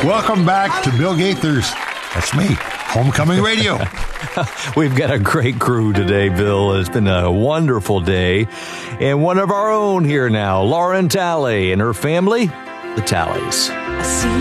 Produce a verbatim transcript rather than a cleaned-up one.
Welcome back to Bill Gaithers. That's me, Homecoming Radio. We've got a great crew today, Bill. It's been a wonderful day. And one of our own here now, Lauren Talley and her family, the Talleys. I see